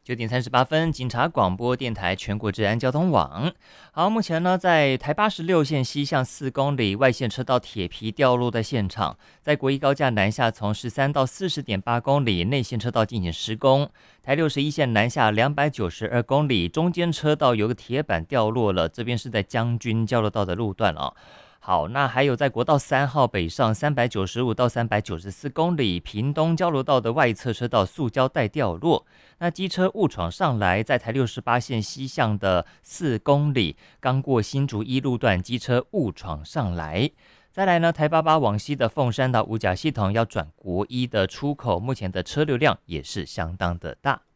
9点38分，警察广播电台全国治安交通网。好，目前呢，在台86线西向4公里外线车道铁皮掉落的现场，在国一高架南下从13到40.8公里内线车道进行施工。台61线南下292公里，中间车道有个铁板掉落了，这边是在将军交流道的路段哦。好，那还有在国道3号北上395到394公里，屏东交流道的外侧车道塑胶带掉落，那机车误闯上来，在台68线西向的4公里，刚过新竹一路段，机车误闯上来。再来呢，台88往西的凤山到五甲系统要转国一的出口，目前的车流量也是相当的大。